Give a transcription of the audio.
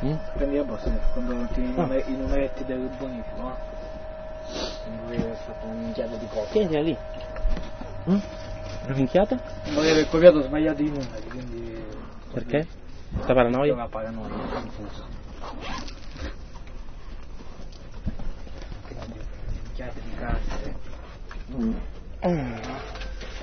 Prendi la borsa quando ti i numeretti del bonifico, no? Non volevo aver fatto una minchiata di copia. Tienila lì. Una minchiata? Non volevo aver copiato sbagliato i numeri, quindi... Perché? Sta paranoia? La paranoia, confuso. Minchiate di carte.